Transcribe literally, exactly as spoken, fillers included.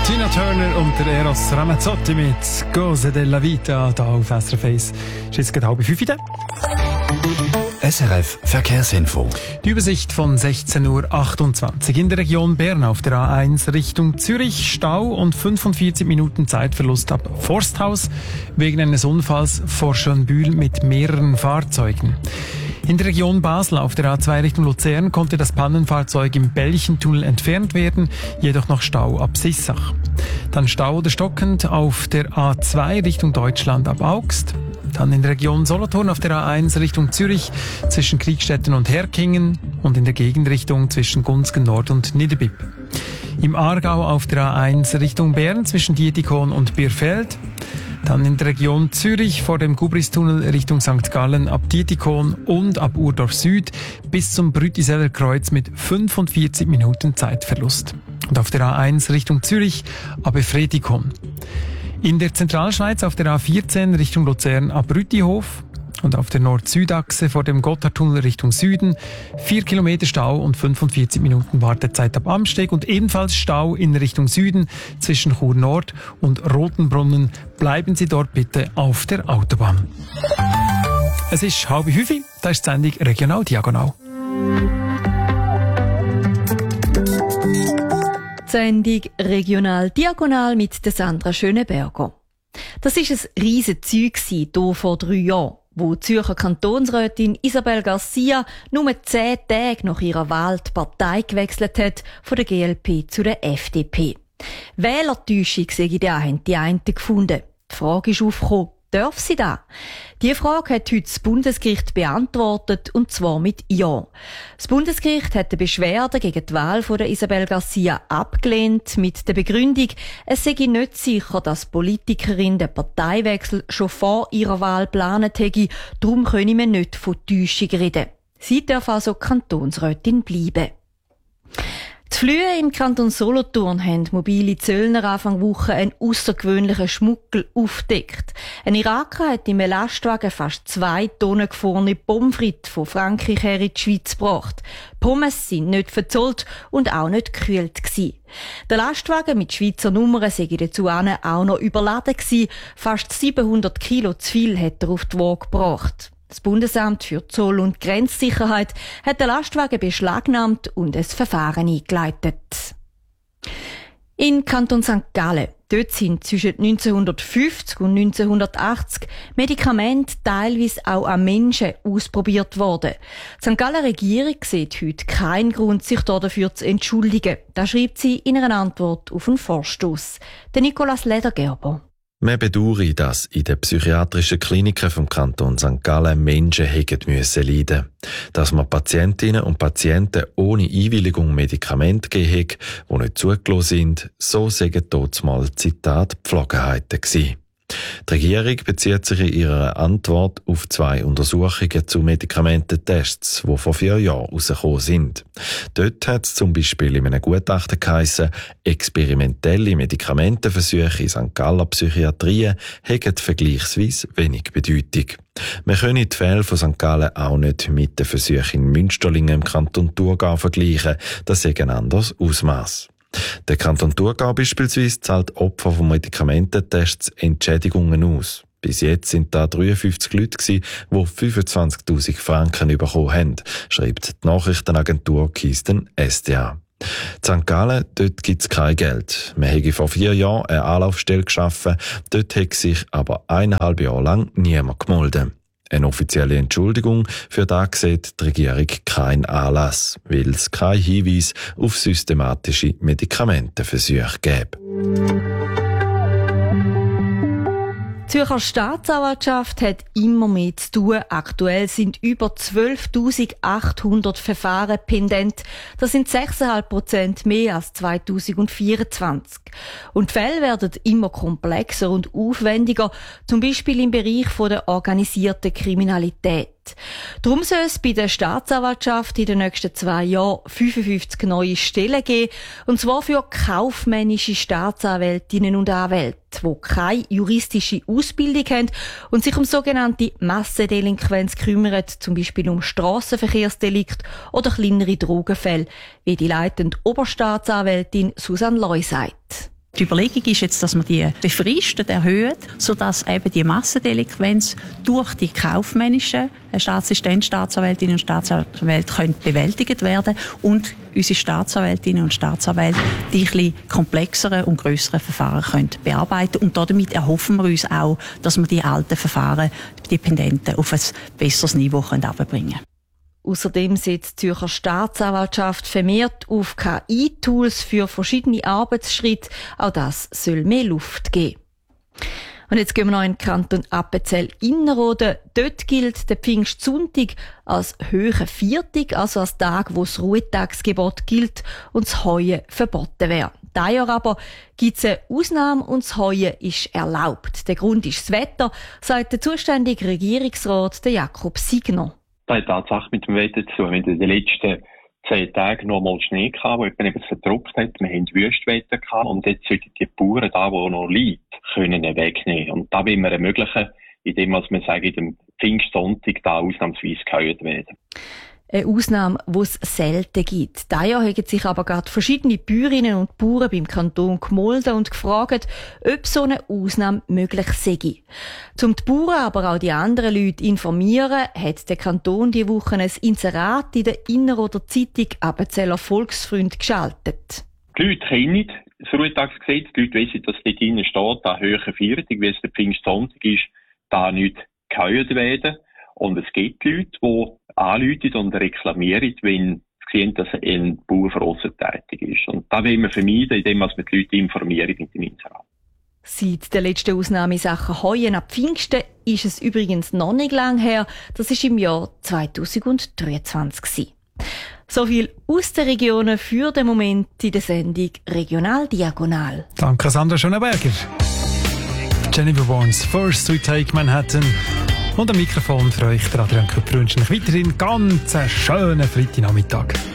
Tina Turner und der Eros Ramazzotti mit «Cose della Vita» hier auf S R F eins. Es ist jetzt halb fünf. S R F Verkehrsinfo. Die Übersicht von sechzehn Uhr achtundzwanzig. In der Region Bern auf der A eins Richtung Zürich Stau und fünfundvierzig Minuten Zeitverlust ab Forsthaus wegen eines Unfalls vor Schönbühl mit mehreren Fahrzeugen. In der Region Basel auf der A zwei Richtung Luzern konnte das Pannenfahrzeug im Belchentunnel entfernt werden, jedoch noch Stau ab Sissach. Dann Stau oder stockend auf der A zwei Richtung Deutschland ab Augst. Dann in der Region Solothurn auf der A eins Richtung Zürich zwischen Kriegstetten und Herkingen und in der Gegenrichtung zwischen Gunzgen Nord und Niederbipp. Im Aargau auf der A eins Richtung Bern zwischen Dietikon und Bierfeld. Dann in der Region Zürich vor dem Gubristunnel Richtung Sankt Gallen ab Dietikon und ab Urdorf Süd bis zum Brütiseller Kreuz mit fünfundvierzig Minuten Zeitverlust. Und auf der A eins Richtung Zürich ab Efretikon. In der Zentralschweiz auf der A vierzehn Richtung Luzern ab Rütihof und auf der Nord-Süd-Achse vor dem Gotthardtunnel Richtung Süden vier Kilometer Stau und fünfundvierzig Minuten Wartezeit ab Amsteg und ebenfalls Stau in Richtung Süden zwischen Chur Nord und Rotenbrunnen. Bleiben Sie dort bitte auf der Autobahn. Es ist halb fünf, da ist die Sendung Regional Diagonal. Sendung Regional Diagonal mit der Sandra Schöneberger. Das war ein riesen Zeug hier vor drei Jahren, wo die Zürcher Kantonsrätin Isabel Garcia nur zehn Tage nach ihrer Wahl die Partei gewechselt hat, von der G L P zu der F D P. Wählertäuschung, sage ich da, haben die einen gefunden. Die Frage ist aufgekommen, darf sie das? Diese Frage hat heute das Bundesgericht beantwortet, und zwar mit Ja. Das Bundesgericht hat die Beschwerde gegen die Wahl von der Isabel Garcia abgelehnt, mit der Begründung, es sei nicht sicher, dass die Politikerin den Parteiwechsel schon vor ihrer Wahl geplant hätte, darum könne man nicht von Täuschung reden. Sie darf also Kantonsrätin bleiben. Die Flühe im Kanton Solothurn haben mobile Zöllner Anfang Woche einen außergewöhnlichen Schmuggel aufgedeckt. Ein Iraker hat im Lastwagen fast zwei Tonnen gefrorene Pommes frites von Frankreich her in die Schweiz gebracht. Pommes sind nicht verzollt und auch nicht gekühlt gewesen. Der Lastwagen mit Schweizer Nummern sei dazu auch noch überladen gewesen. Fast siebenhundert Kilo zu viel hat er auf die Waage gebracht. Das Bundesamt für Zoll- und Grenzsicherheit hat den Lastwagen beschlagnahmt und ein Verfahren eingeleitet. In Kanton Sankt Gallen, dort sind zwischen neunzehnhundertfünfzig und neunzehnhundertachtzig Medikamente teilweise auch an Menschen ausprobiert worden. Die Sankt Galler Regierung sieht heute keinen Grund, sich dafür zu entschuldigen. Das schreibt sie in einer Antwort auf einen Vorstoss. Der Nicolas Ledergerber. Man bedauere, dass in den psychiatrischen Kliniken vom Kanton Sankt Gallen Menschen hätten müssen leiden. Dass man Patientinnen und Patienten ohne Einwilligung Medikamente gegeben haben, die nicht zugelassen sind, so sagen dort mal Zitat Pflogenheiten gewesen. Die Regierung bezieht sich in ihrer Antwort auf zwei Untersuchungen zu Medikamententests, die vor vier Jahren herausgekommen sind. Dort hat es zum Beispiel in einem Gutachten geheissen, experimentelle Medikamentenversuche in Sankt Galler Psychiatrien hätten vergleichsweise wenig Bedeutung. Wir können die Fälle von Sankt Gallen auch nicht mit den Versuchen in Münsterlingen im Kanton Thurgau vergleichen, das ist ein anderes Ausmaß. Der Kanton Thurgau beispielsweise zahlt Opfer von Medikamententests Entschädigungen aus. Bis jetzt sind da dreiundfünfzig Leute gewesen, die fünfundzwanzigtausend Franken bekommen haben, schreibt die Nachrichtenagentur Kisten S D A. In Sankt Gallen, dort gibt's kein Geld. Man hätte vor vier Jahren eine Anlaufstelle geschaffen, dort hätte sich aber eineinhalb Jahre lang niemand gemeldet. Eine offizielle Entschuldigung für das sieht die Regierung keinen Anlass, weil es keinen Hinweis auf systematische Medikamentenversuche gäbe. Die Zürcher Staatsanwaltschaft hat immer mehr zu tun. Aktuell sind über zwölftausendachthundert Verfahren pendent. Das sind sechs Komma fünf Prozent mehr als zweitausendvierundzwanzig. Und die Fälle werden immer komplexer und aufwendiger, zum Beispiel im Bereich der organisierten Kriminalität. Darum soll es bei der Staatsanwaltschaft in den nächsten zwei Jahren fünfundfünfzig neue Stellen geben, und zwar für kaufmännische Staatsanwältinnen und Anwälte, die keine juristische Ausbildung haben und sich um sogenannte Massendelinquenz kümmern, zum Beispiel um Strassenverkehrsdelikt oder kleinere Drogenfälle, wie die leitende Oberstaatsanwältin Susanne Leu sagt. Die Überlegung ist jetzt, dass man die befristet erhöht, sodass eben die Massendelinquenz durch die kaufmännischen Staatsassistenten, Staatsanwältinnen und Staatsanwälte können bewältigt werden und unsere Staatsanwältinnen und Staatsanwälte die etwas komplexeren und grösseren Verfahren können bearbeiten. Und damit erhoffen wir uns auch, dass wir die alten Verfahren, die Pendenten, auf ein besseres Niveau herunterbringen können. Außerdem setzt die Zürcher Staatsanwaltschaft vermehrt auf K I-Tools für verschiedene Arbeitsschritte. Auch das soll mehr Luft geben. Und jetzt gehen wir noch in den Kanton Appenzell-Innerrhoden. Dort gilt der Pfingstsonntag als höherer Viertag, also als Tag, wo das Ruhetagsgebot gilt und das Heuen verboten wäre. Dieses Jahr aber gibt es eine Ausnahme und das Heuen ist erlaubt. Der Grund ist das Wetter, sagt der zuständige Regierungsrat Jakob Signer. Das hat Tatsache mit dem Wetter zu tun. Wir hatten in den letzten zehn Tagen noch mal Schnee gehabt, der eben verdruckt hat. Wir haben Wüstwetter gehabt und jetzt sollten die Bauern da, wo noch liegt, können wegnehmen. Und da wollen wir ermöglichen, indem wir sagen, in dem Pfingstsonntag da ausnahmsweise geheuert werden. Eine Ausnahme, die es selten gibt. Dieses Jahr haben sich aber gerade verschiedene Bäuerinnen und Bauern beim Kanton gemolden und gefragt, ob so eine Ausnahme möglich sei. Um die Bauern, aber auch die anderen Leute zu informieren, hat der Kanton diese Woche ein Inserat in der Innerrhoder Zeitung Appenzeller Volksfreund geschaltet. Die Leute kennen das Ruhetagsgesetz, die Leute wissen, dass dort drinnen steht, da höhere Viertag, wie es der Pfingstsonntag ist, da nicht geheuert werden. Und es gibt Leute, die anrufen und reklamieren, wenn sie sehen, dass ein Bauer von aussen tätig ist. Und das wollen wir vermeiden, indem wir die Leute informieren mit dem Inserat. Seit der letzten Ausnahme in Sachen Heuen ab Pfingsten ist es übrigens noch nicht lang her. Das war im Jahr zweitausenddreiundzwanzig. So viel aus den Regionen für den Moment in der Sendung Regional Diagonal. Danke, Sandra Schöneberger. Jennifer Warnes, First We Take Manhattan. Und am Mikrofon für euch, der Adrian Köpfer, wünsche ich weiterhin ganz einen schönen Freitagnachmittag.